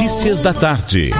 Notícias da tarde.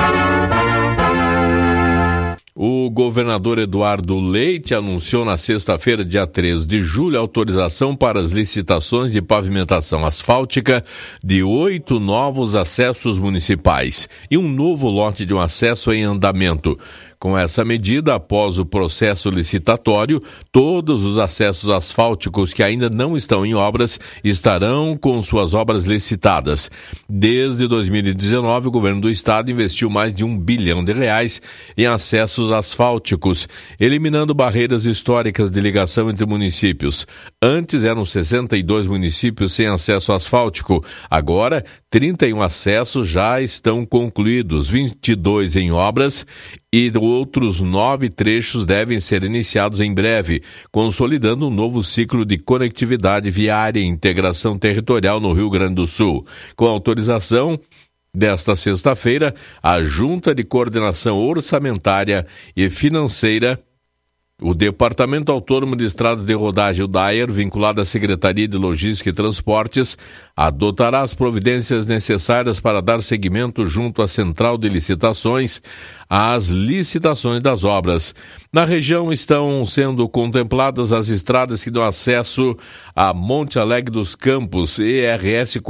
O governador Eduardo Leite anunciou na sexta-feira, dia 3 de julho, autorização para as licitações de pavimentação asfáltica de 8 novos acessos municipais e um novo lote de um acesso em andamento. Com essa medida, após o processo licitatório, todos os acessos asfálticos que ainda não estão em obras estarão com suas obras licitadas. Desde 2019, o governo do estado investiu mais de R$1 bilhão em acessos asfálticos, eliminando barreiras históricas de ligação entre municípios. Antes eram 62 municípios sem acesso asfáltico. Agora, 31 acessos já estão concluídos, 22 em obras e outros 9 trechos devem ser iniciados em breve, consolidando um novo ciclo de conectividade viária e integração territorial no Rio Grande do Sul. Com autorização desta sexta-feira, a Junta de Coordenação Orçamentária e Financeira, o Departamento Autônomo de Estradas de Rodagem, o DAER, vinculado à Secretaria de Logística e Transportes, adotará as providências necessárias para dar seguimento junto à Central de Licitações às licitações das obras. Na região estão sendo contempladas as estradas que dão acesso a Monte Alegre dos Campos, ERS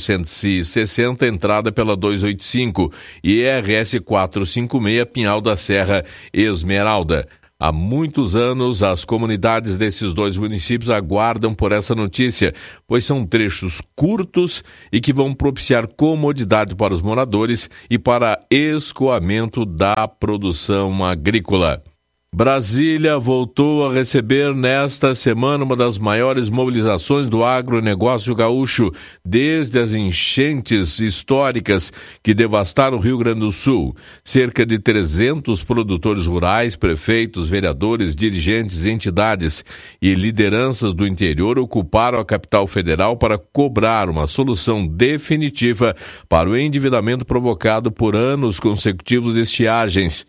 460, entrada pela 285, e ERS 456, Pinhal da Serra, Esmeralda. Há muitos anos, as comunidades desses dois municípios aguardam por essa notícia, pois são trechos curtos e que vão propiciar comodidade para os moradores e para escoamento da produção agrícola. Brasília voltou a receber nesta semana uma das maiores mobilizações do agronegócio gaúcho desde as enchentes históricas que devastaram o Rio Grande do Sul. Cerca de 300 produtores rurais, prefeitos, vereadores, dirigentes, entidades e lideranças do interior ocuparam a capital federal para cobrar uma solução definitiva para o endividamento provocado por anos consecutivos de estiagens,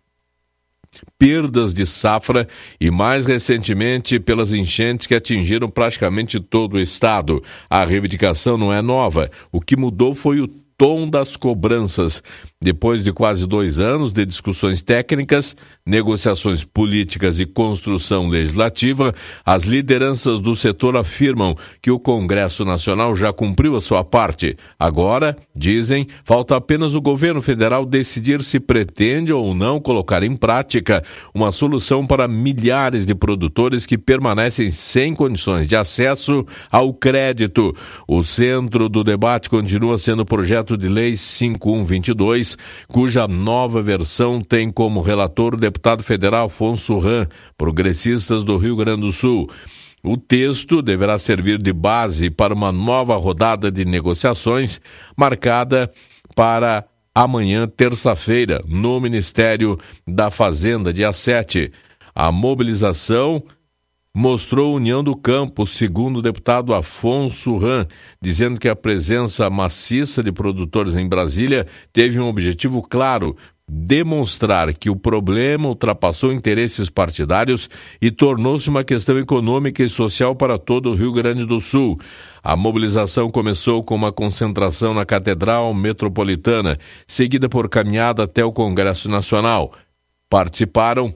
perdas de safra e, mais recentemente, pelas enchentes que atingiram praticamente todo o estado. A reivindicação não é nova. O que mudou foi o tom das cobranças. Depois de quase 2 anos de discussões técnicas, negociações políticas e construção legislativa, as lideranças do setor afirmam que o Congresso Nacional já cumpriu a sua parte. Agora, dizem, falta apenas o governo federal decidir se pretende ou não colocar em prática uma solução para milhares de produtores que permanecem sem condições de acesso ao crédito. O centro do debate continua sendo o projeto de lei 5122, cuja nova versão tem como relator o deputado federal Afonso Ram, progressistas do Rio Grande do Sul. O texto deverá servir de base para uma nova rodada de negociações marcada para amanhã, terça-feira, no Ministério da Fazenda, dia 7. A mobilização mostrou união do campo, segundo o deputado Afonso Ram, dizendo que a presença maciça de produtores em Brasília teve um objetivo claro: demonstrar que o problema ultrapassou interesses partidários e tornou-se uma questão econômica e social para todo o Rio Grande do Sul. A mobilização começou com uma concentração na Catedral Metropolitana, seguida por caminhada até o Congresso Nacional. Participaram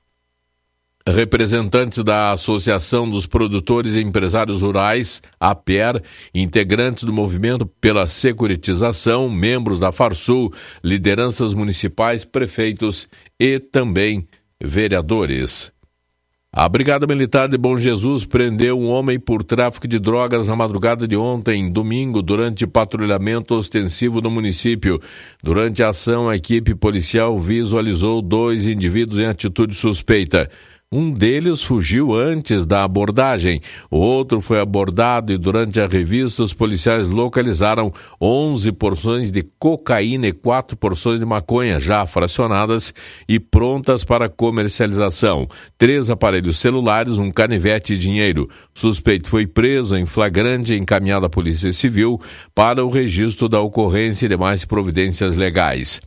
representantes da Associação dos Produtores e Empresários Rurais, APER, integrantes do Movimento pela Securitização, membros da Farsul, lideranças municipais, prefeitos e também vereadores. A Brigada Militar de Bom Jesus prendeu um homem por tráfico de drogas na madrugada de ontem, domingo, durante patrulhamento ostensivo no município. Durante a ação, a equipe policial visualizou 2 indivíduos em atitude suspeita. Um deles fugiu antes da abordagem, o outro foi abordado e durante a revista os policiais localizaram 11 porções de cocaína e 4 porções de maconha já fracionadas e prontas para comercialização, 3 aparelhos celulares, um canivete e dinheiro. O suspeito foi preso em flagrante e encaminhado à Polícia Civil para o registro da ocorrência e demais providências legais.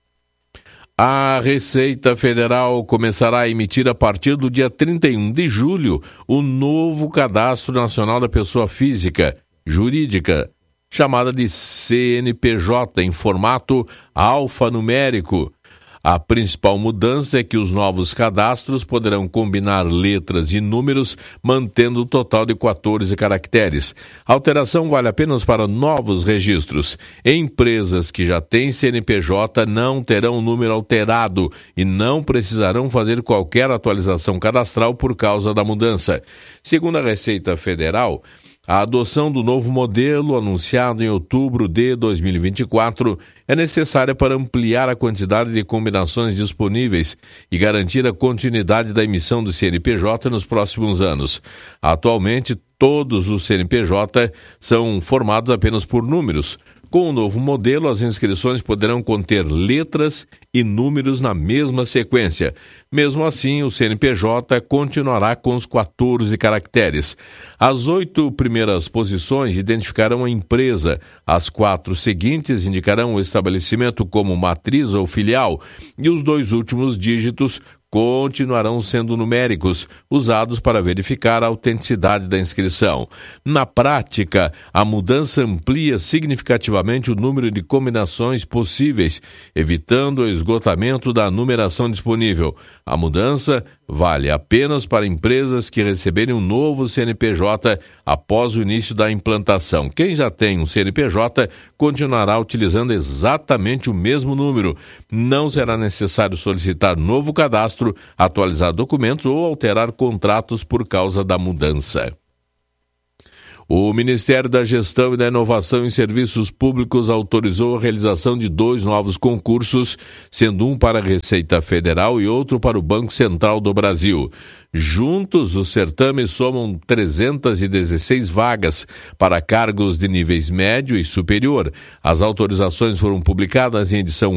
A Receita Federal começará a emitir a partir do dia 31 de julho o novo Cadastro Nacional da Pessoa Física, Jurídica, chamada de CNPJ, em formato alfanumérico. A principal mudança é que os novos cadastros poderão combinar letras e números, mantendo o total de 14 caracteres. A alteração vale apenas para novos registros. Empresas que já têm CNPJ não terão o número alterado e não precisarão fazer qualquer atualização cadastral por causa da mudança. Segundo a Receita Federal, a adoção do novo modelo, anunciado em outubro de 2024, é necessária para ampliar a quantidade de combinações disponíveis e garantir a continuidade da emissão do CNPJ nos próximos anos. Atualmente, todos os CNPJ são formados apenas por números. Com o novo modelo, as inscrições poderão conter letras e números na mesma sequência. Mesmo assim, o CNPJ continuará com os 14 caracteres. As 8 primeiras posições identificarão a empresa. As 4 seguintes indicarão o estabelecimento como matriz ou filial. E os 2 últimos dígitos continuarão sendo numéricos, usados para verificar a autenticidade da inscrição. Na prática, a mudança amplia significativamente o número de combinações possíveis, evitando o esgotamento da numeração disponível. A mudança vale apenas para empresas que receberem um novo CNPJ após o início da implantação. Quem já tem um CNPJ continuará utilizando exatamente o mesmo número. Não será necessário solicitar novo cadastro, atualizar documentos ou alterar contratos por causa da mudança. O Ministério da Gestão e da Inovação em Serviços Públicos autorizou a realização de 2 novos concursos, sendo um para a Receita Federal e outro para o Banco Central do Brasil. Juntos, os certames somam 316 vagas para cargos de níveis médio e superior. As autorizações foram publicadas em edição